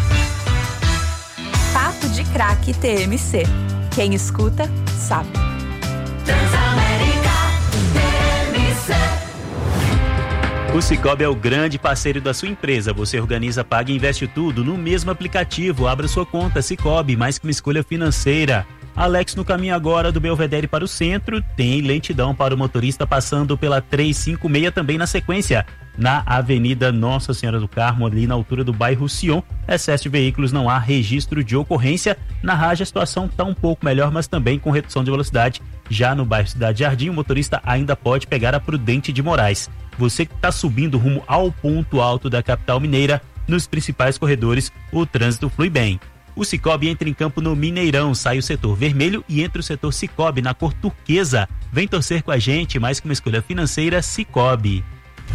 Papo de Craque T M C. Quem escuta, sabe. Transamérica T M C. O Cicobi é o grande parceiro da sua empresa. Você organiza, paga e investe tudo no mesmo aplicativo. Abra sua conta Cicobi, mais que uma escolha financeira. Alex, no caminho agora do Belvedere para o centro, tem lentidão para o motorista passando pela trezentos e cinquenta e seis também na sequência. Na Avenida Nossa Senhora do Carmo, ali na altura do bairro Sion, excesso de veículos, não há registro de ocorrência. Na Raja a situação está um pouco melhor, mas também com redução de velocidade. Já no bairro Cidade Jardim, o motorista ainda pode pegar a Prudente de Moraes. Você que está subindo rumo ao ponto alto da capital mineira, nos principais corredores, o trânsito flui bem. O Cicobi entra em campo no Mineirão, sai o setor vermelho e entra o setor Cicobi na cor turquesa. Vem torcer com a gente, mais que uma escolha financeira, Cicobi.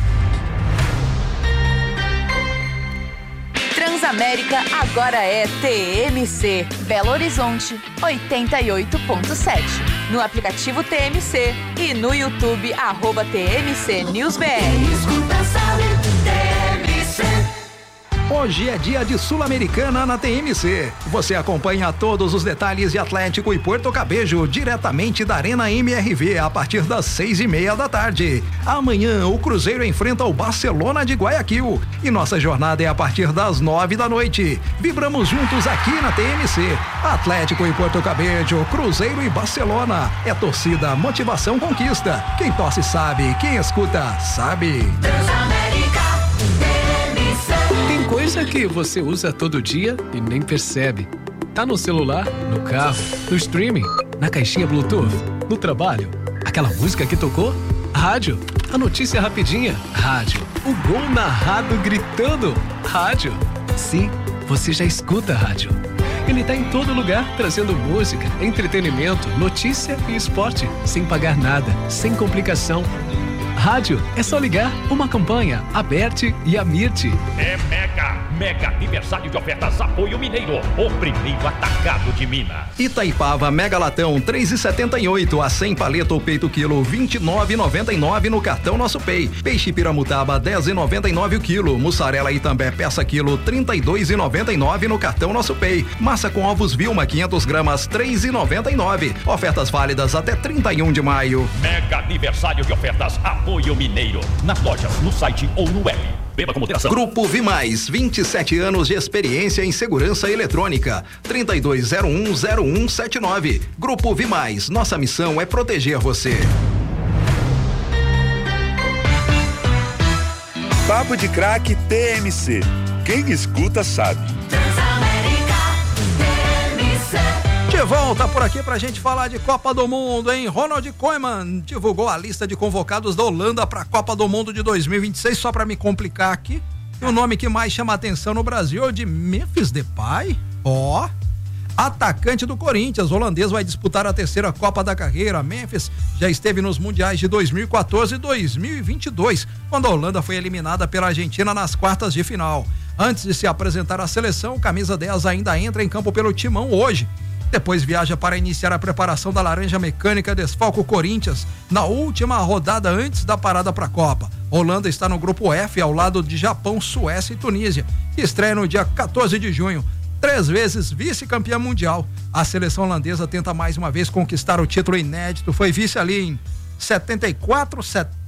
Transamérica agora é T M C, Belo Horizonte oitenta e oito ponto sete. No aplicativo T M C e no YouTube, arroba T M C News B R. Escuta, sabe, T M C. Hoje é dia de Sul-Americana na T M C. Você acompanha todos os detalhes de Atlético e Porto Cabejo diretamente da Arena M R V a partir das seis e meia da tarde. Amanhã o Cruzeiro enfrenta o Barcelona de Guayaquil e nossa jornada é a partir das nove da noite. Vibramos juntos aqui na T M C. Atlético e Porto Cabejo, Cruzeiro e Barcelona. É torcida, motivação, conquista. Quem torce sabe, quem escuta sabe. Transamérica T M C. Tem coisa que você usa todo dia e nem percebe. Tá no celular, no carro, no streaming, na caixinha Bluetooth, no trabalho. Aquela música que tocou? Rádio. A notícia rapidinha? Rádio. O gol narrado gritando? Rádio. Sim, você já escuta rádio. Ele tá em todo lugar, trazendo música, entretenimento, notícia e esporte, sem pagar nada, sem complicação. Rádio, é só ligar. Uma campanha, Aberte e Amirte. É mega, mega aniversário de ofertas Apoio Mineiro, o primeiro atacado de Minas. Itaipava Mega Latão três e setenta e oito, a cem paleta ou peito quilo vinte e nove e noventa e nove no cartão Nosso Pay. Peixe Piramutaba dez e noventa e nove o quilo. Mussarela Itambé peça quilo trinta e dois e noventa e nove no cartão Nosso Pay. Massa com ovos Vilma quinhentas gramas três e noventa e nove. Ofertas válidas até trinta e um de maio. Mega aniversário de ofertas Apoio Mineiro, nas lojas, no site ou no web. Beba com moderação. Grupo Vimais, vinte e sete anos de experiência em segurança eletrônica. trinta e dois zero um zero um sete nove. Grupo Vimais, nossa missão é proteger você. Papo de Craque T M C. Quem escuta sabe. Transamérica T M C. De volta por aqui pra gente falar de Copa do Mundo, hein? Ronald Koeman divulgou a lista de convocados da Holanda pra Copa do Mundo de dois mil e vinte e seis, só pra me complicar aqui. E o nome que mais chama a atenção no Brasil é o de Memphis Depay. Ó. atacante do Corinthians. O holandês vai disputar a terceira Copa da carreira. Memphis já esteve nos mundiais de dois mil e quatorze e dois mil e vinte e dois, quando a Holanda foi eliminada pela Argentina nas quartas de final. Antes de se apresentar à seleção, o camisa dez ainda entra em campo pelo Timão hoje. Depois viaja para iniciar a preparação da Laranja Mecânica, desfalca o Corinthians na última rodada antes da parada para a Copa. Holanda está no grupo F, ao lado de Japão, Suécia e Tunísia, que estreia no dia quatorze de junho. Três vezes vice-campeã mundial. A seleção holandesa tenta mais uma vez conquistar o título inédito. Foi vice ali em setenta e quatro,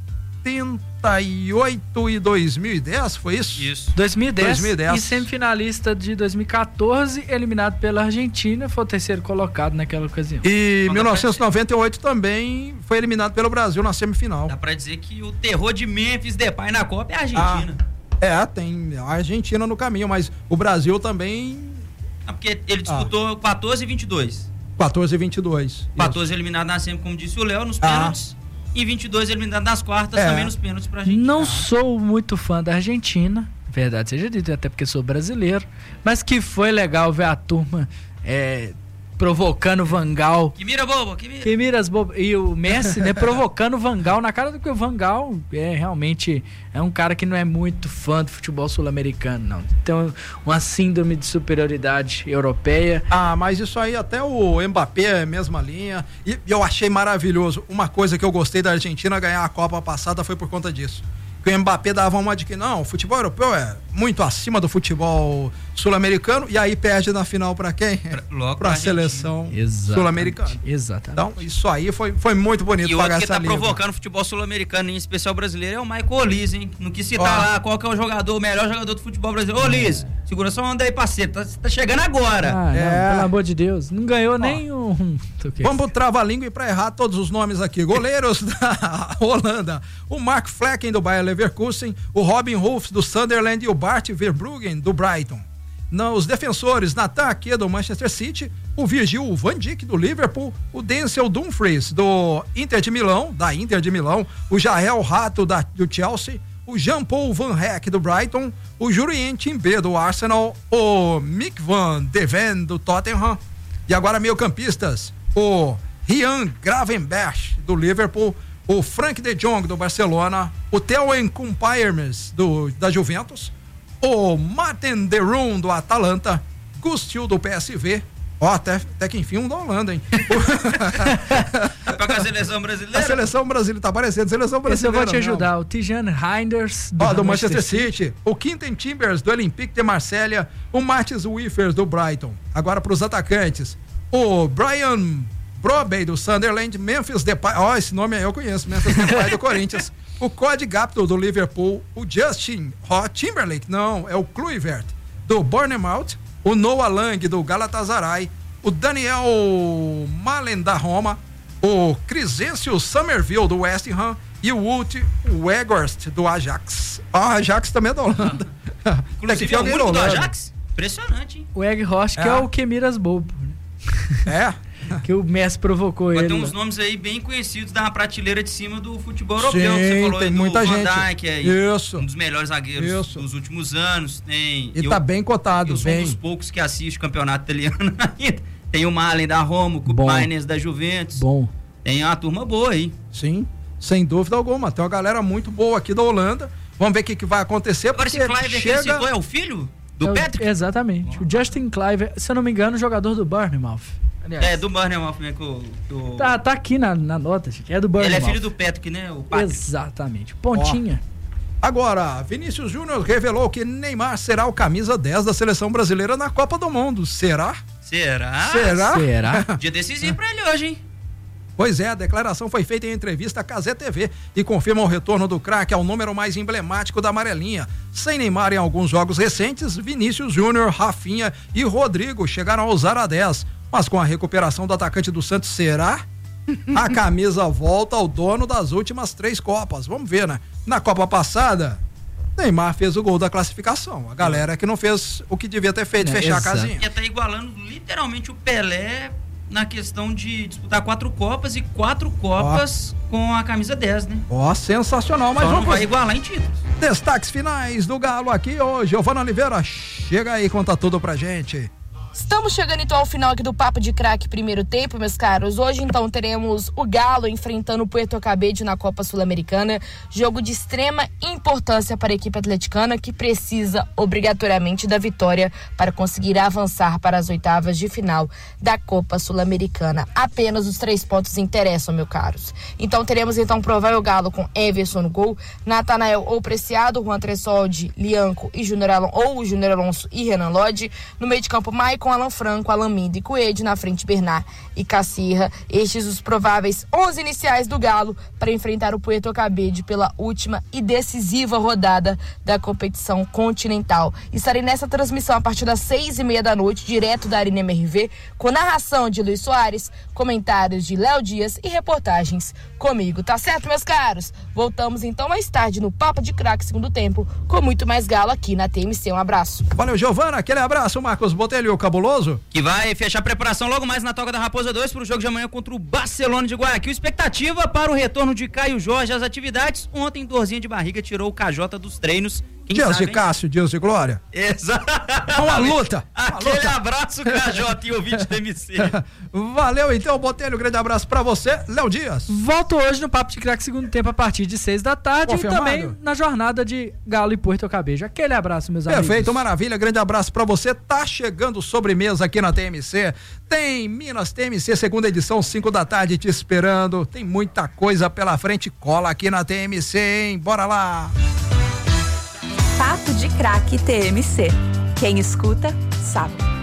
setenta e oito e dois mil e dez, foi isso? Isso. dois mil e dez, dois mil e dez. E semifinalista de dois mil e quatorze, eliminado pela Argentina, foi o terceiro colocado naquela ocasião. E em mil novecentos e noventa e oito também foi eliminado pelo Brasil na semifinal. Dá pra dizer que o terror de Memphis Depay na Copa é a Argentina. Ah, é, tem a Argentina no caminho, mas o Brasil também... Porque ele disputou ah. quatorze e vinte e dois. quatorze e vinte e dois. quatorze isso. eliminado na semi, como disse o Léo, nos pênaltis. Ah. E vinte e dois eliminado nas quartas, é. também nos pênaltis pra gente. Não ah. sou muito fã da Argentina, verdade seja dito, até porque sou brasileiro. Mas que foi legal ver a turma é, provocando o Van Gaal. Que mira bobo, que mira. Que mira as bobo. E o Messi, né, provocando o Van Gaal na cara do que o Van Gaal é realmente é um cara que não é muito fã do futebol sul-americano, não. Tem uma síndrome de superioridade europeia. Ah, mas isso aí até o Mbappé é a mesma linha. E eu achei maravilhoso. Uma coisa que eu gostei da Argentina ganhar a Copa passada foi por conta disso. Que o Mbappé dava uma de que não, o futebol europeu é muito acima do futebol sul-americano, e aí perde na final para quem? Para a seleção sul-americana. Exatamente. Então, isso aí foi, foi muito bonito. E o outro que tá provocando o futebol sul-americano, em especial brasileiro, é o Michael Olise, hein? Não quis citar Ó. lá qual que é o jogador, o melhor jogador do futebol brasileiro. Ô, Olise, é. segura só uma onda aí, parceiro, tá, tá chegando agora. Ah, é. não, pelo amor de Deus, não ganhou Ó. nem um... Vamos pro trava-língua e pra errar todos os nomes aqui. Goleiros da Holanda, o Mark Flecken do Bayer Leverkusen, o Robin Rolfs do Sunderland e o Bart Verbruggen do Brighton. Nos defensores, Nathan Ake do Manchester City, o Virgil van Dijk do Liverpool, o Denzel Dumfries do Inter de Milão, da Inter de Milão, o Jael Rato da, do Chelsea, o Jean-Paul Van Heck do Brighton, o Jurien Timber do Arsenal, o Mick van de Ven do Tottenham, e agora meio-campistas, o Rian Gravenberch do Liverpool, o Frank de Jong do Barcelona, o Theo Nkumpirmes do da Juventus, o Martin de Roon do Atalanta, Gustil do P S V, ó, até, até que enfim um da Holanda, hein? É pra a seleção brasileira? A seleção brasileira, tá aparecendo, seleção brasileira. Esse eu vou te ajudar, não. O Tijan Reinders do, ó, do Manchester, Manchester City. City, o Quinten Timbers do Olympique de Marselha, o Martins Wiffers do Brighton. Agora pros atacantes, o Brian Brobey do Sunderland, Memphis Depay, ó, esse nome aí eu conheço, Memphis Depay do Corinthians, o Cody Gakpo do Liverpool, o Justin oh, Timberlake, não, é o Kluivert do Bournemouth, o Noah Lang do Galatasaray, o Daniel Malen da Roma, o Crescencio Somerville do West Ham e o Wout Weghorst do Ajax. Ah, o Ajax também é da Holanda. Inclusive é o único do Ajax? Impressionante, hein? O Weghorst é. que é o que mira as bobas. É? Que o Messi provocou Mas ele. Tem uns nomes aí bem conhecidos da prateleira de cima do futebol europeu. Sim, que você falou tem aí muita do gente. Van Dijk aí. Isso. Um dos melhores zagueiros Isso. dos últimos anos. Tem, e eu, tá bem cotado, eu sou bem. um dos poucos que assiste o campeonato italiano ainda. Tem o Malen da Roma, o Kupiners da Juventus. Bom. Tem uma turma boa aí. Sim, sem dúvida alguma. Tem uma galera muito boa aqui da Holanda. Vamos ver o que, que vai acontecer. Agora esse Clive chega... que ele citou é o filho do é o, Patrick? Exatamente. Oh. O Justin Clive, se eu não me engano, jogador do Bournemouth. Aliás. É, do Bournemouth mesmo. Que o, que o... Tá, tá aqui na, na nota, gente. É do Bournemouth. Ele é filho do Patrick, né? O Patrick. Exatamente. Pontinha. Oh. Agora, Vinícius Júnior revelou que Neymar será o camisa dez da seleção brasileira na Copa do Mundo. Será? Será? Será? Será? Dia decisivo pra ele hoje, hein? Pois é, a declaração foi feita em entrevista à Cazé T V e confirma o retorno do craque ao número mais emblemático da amarelinha. Sem Neymar em alguns jogos recentes, Vinícius Júnior, Rafinha e Rodrigo chegaram a usar a dez. Mas com a recuperação do atacante do Santos, será? A camisa volta ao dono das últimas três Copas. Vamos ver, né? Na Copa passada, Neymar fez o gol da classificação. A galera que não fez o que devia ter feito, é, fechar exato. a casinha. E tá igualando literalmente o Pelé na questão de disputar quatro Copas e quatro Copas oh. com a camisa dez, né? Ó, oh, sensacional. Mas Só vamos não vai igualar em títulos. Destaques finais do Galo aqui, ô Giovana Oliveira, chega aí, conta tudo pra gente. Estamos chegando então ao final aqui do Papo de Craque primeiro tempo, meus caros. Hoje então teremos o Galo enfrentando o Puerto Caboclo na Copa Sul-Americana. Jogo de extrema importância para a equipe atleticana, que precisa obrigatoriamente da vitória para conseguir avançar para as oitavas de final da Copa Sul-Americana. Apenas os três pontos interessam, meus caros. Então teremos então provável Galo com Everson no gol, Natanael ou Preciado, Juan Tressoldi, Lianco e Júnior Alonso, ou Júnior Alonso e Renan Lodge. No meio de campo, Maicon, Alan Franco, Alan Mindo e Coelho. Na frente, Bernard e Cacirra. Estes os prováveis onze iniciais do Galo para enfrentar o Puerto Caboclo pela última e decisiva rodada da competição continental. Estarei nessa transmissão a partir das seis e meia da noite, direto da Arena M R V, com narração de Luiz Soares, comentários de Léo Dias e reportagens comigo. Tá certo, meus caros? Voltamos então mais tarde no Papo de Craque segundo tempo, com muito mais Galo aqui na T M C. Um abraço. Valeu, Giovana. Aquele abraço, Marcos Botelho, cabuloso. Que vai fechar a preparação logo mais na Toca da Raposa dois para o jogo de amanhã contra o Barcelona de Guayaquil. Expectativa para o retorno de Caio Jorge às atividades. Ontem, dorzinha de barriga tirou o K J dos treinos. Quem Dias sabe, de Cássio, Dias de Glória. Exato. Uma luta. Aquele uma luta. abraço, K J e ouvinte do M C. Valeu, então, Botelho. Um grande abraço pra você, Léo Dias. Volto hoje no Papo de Craque segundo tempo a partir de seis da tarde. Confirmado? E também na jornada de Galo e Puerto Caboclo. Aquele abraço, meus amigos. Perfeito, maravilha. Grande abraço pra você. Tá chegando sobremesa aqui na T M C. Tem Minas T M C, segunda edição, cinco da tarde, te esperando. Tem muita coisa pela frente. Cola aqui na T M C, hein? Bora lá. Papo de Craque T M C. Quem escuta, sabe.